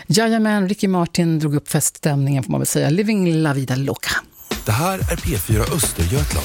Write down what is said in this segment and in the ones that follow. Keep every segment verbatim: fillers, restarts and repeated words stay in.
Jajamän, Ricky Martin drog upp feststämningen får man väl säga. Living la vida loca. Det här är P fyra Östergötland.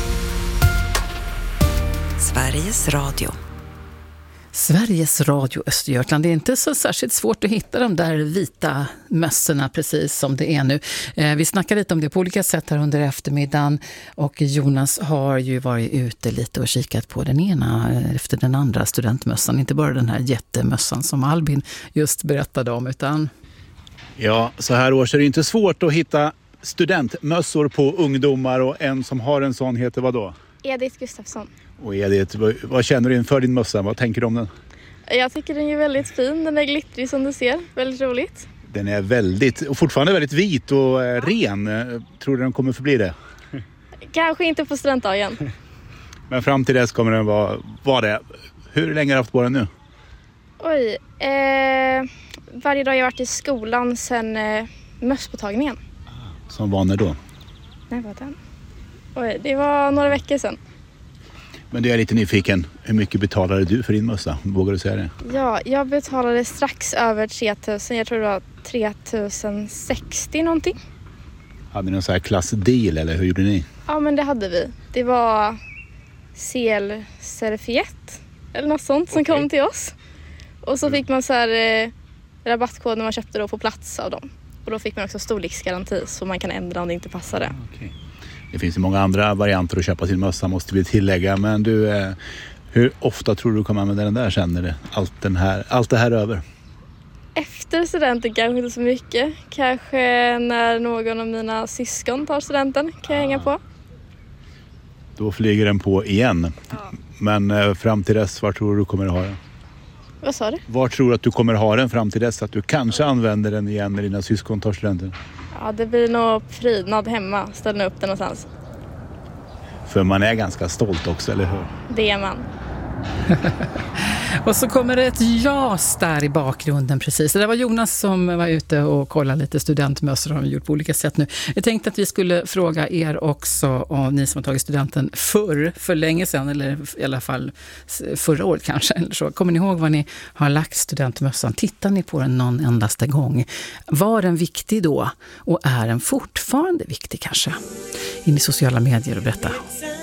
Sveriges Radio. Sveriges Radio Östergötland. Det är inte så särskilt svårt att hitta de där vita mössorna precis som det är nu. Eh, vi snackar lite om det på olika sätt här under eftermiddagen och Jonas har ju varit ute lite och kikat på den ena efter den andra studentmössan. Inte bara den här jättemössan som Albin just berättade om utan... Ja, så här års är det inte svårt att hitta studentmössor på ungdomar och en som har en sån heter vad då? Edith Gustafsson. Och Edith, vad, vad känner du inför din mössa? Vad tänker du om den? Jag tycker den är väldigt fin. Den är glittrig som du ser. Väldigt roligt. Den är väldigt, och fortfarande väldigt vit och eh, ren. Tror du den kommer förbli det? Kanske inte på studentdagen. Men fram till dess kommer den vara, vara det. Hur länge har du haft på den nu? Oj, eh, varje dag har jag varit i skolan sedan eh, mösspåtagningen. Som var när då? När var den? Oj, det var några veckor sedan. Men du är lite nyfiken. Hur mycket betalade du för din mössa? Vågar du säga det? Ja, jag betalade strax över tre tusen. Jag tror det var tre tusen sextio någonting. Hade ni någon sån här klassdeal eller hur gjorde ni? Ja, men det hade vi. Det var selserfiett eller något sånt som Okej. kom till oss. Och så fick man så här eh, rabattkod när man köpte då på plats av dem. Och då fick man också storleksgaranti så man kan ändra om det inte passade. Okej. Det finns ju många andra varianter att köpa sin mössa måste vi tillägga. Men du, eh, hur ofta tror du du kommer använda den där sen när det, allt, den här, allt det här är över? Efter studenten kanske inte så mycket. Kanske när någon av mina syskon tar studenten kan jag hänga på. Då flyger den på igen. Ja. Men eh, fram till dess, var tror du du kommer att ha den? Vad sa du? Var tror du att du kommer att ha den fram till dess att du kanske använder den igen när dina syskon tar studenten? Ja, det blir nog prydnad hemma. Ställa upp den någonstans. För man är ganska stolt också, eller hur? Det är man. Och så kommer det ett jas där i bakgrunden precis. Det var Jonas som var ute och kollade lite studentmössor har de gjort på olika sätt nu. Jag tänkte att vi skulle fråga er också om ni som har tagit studenten förr, för länge sedan eller i alla fall förra året kanske. Eller så. Kommer ni ihåg vad ni har lagt studentmössan? Tittar ni på den någon endaste gång? Var den viktig då? Och är den fortfarande viktig kanske? In i sociala medier och berätta.